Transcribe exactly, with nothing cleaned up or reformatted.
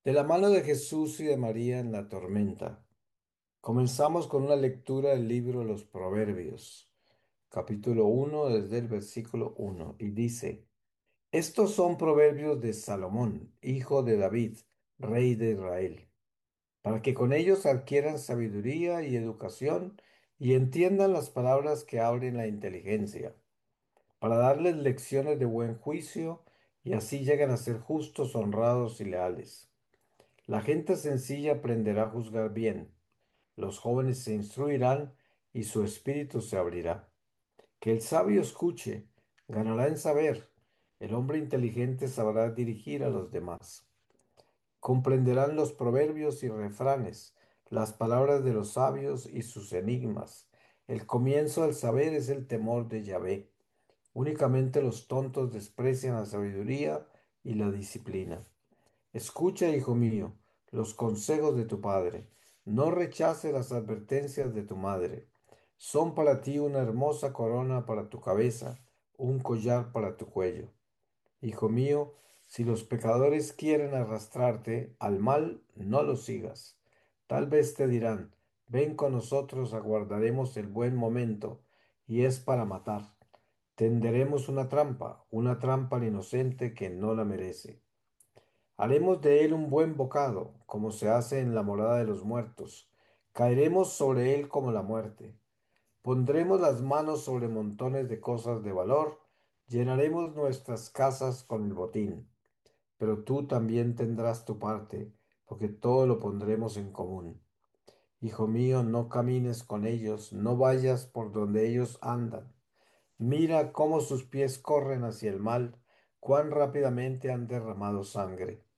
De la mano de Jesús y de María en la tormenta, comenzamos con una lectura del libro de los Proverbios, capítulo uno, desde el versículo uno, y dice, estos son proverbios de Salomón, hijo de David, rey de Israel, para que con ellos adquieran sabiduría y educación y entiendan las palabras que abren la inteligencia, para darles lecciones de buen juicio y así lleguen a ser justos, honrados y leales. La gente sencilla aprenderá a juzgar bien, los jóvenes se instruirán y su espíritu se abrirá. Que el sabio escuche, ganará en saber, el hombre inteligente sabrá dirigir a los demás. Comprenderán los proverbios y refranes, las palabras de los sabios y sus enigmas. El comienzo del saber es el temor de Yahvé. Únicamente los tontos desprecian la sabiduría y la disciplina. Escucha, hijo mío, los consejos de tu padre. No rechaces las advertencias de tu madre. Son para ti una hermosa corona para tu cabeza, un collar para tu cuello. Hijo mío, si los pecadores quieren arrastrarte al mal, no los sigas. Tal vez te dirán, ven con nosotros, aguardaremos el buen momento, y es para matar. Tenderemos una trampa, una trampa al inocente que no la merece. Haremos de él un buen bocado, como se hace en la morada de los muertos. Caeremos sobre él como la muerte. Pondremos las manos sobre montones de cosas de valor. Llenaremos nuestras casas con el botín. Pero tú también tendrás tu parte, porque todo lo pondremos en común. Hijo mío, no camines con ellos, no vayas por donde ellos andan. Mira cómo sus pies corren hacia el mal, cuán rápidamente han derramado sangre.